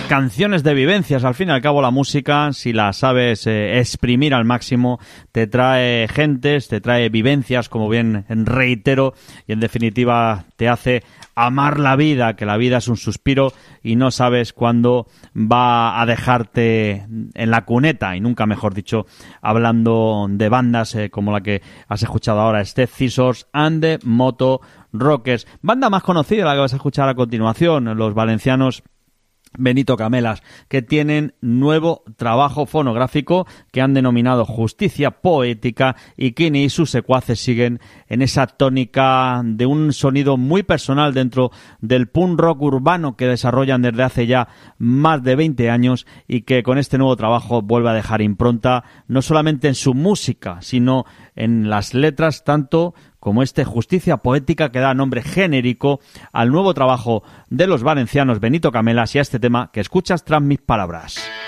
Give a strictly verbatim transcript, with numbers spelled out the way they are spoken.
canciones de vivencias. Al fin y al cabo la música, si la sabes eh, exprimir al máximo, te trae gentes, te trae vivencias, como bien reitero, y en definitiva te hace amar la vida, que la vida es un suspiro y no sabes cuándo va a dejarte en la cuneta, y nunca mejor dicho, hablando de bandas eh, como la que has escuchado ahora, Step Scissors and the Moto Rockers. Banda más conocida, la que vas a escuchar a continuación, los valencianos Benito Camelas, que tienen nuevo trabajo fonográfico que han denominado Justicia Poética, y Kini y sus secuaces siguen en esa tónica de un sonido muy personal dentro del punk rock urbano que desarrollan desde hace ya más de veinte años, y que con este nuevo trabajo vuelve a dejar impronta no solamente en su música, sino en las letras, tanto como este Justicia Poética, que da nombre genérico al nuevo trabajo de los valencianos Benito Camelas y a este tema que escuchas tras mis palabras.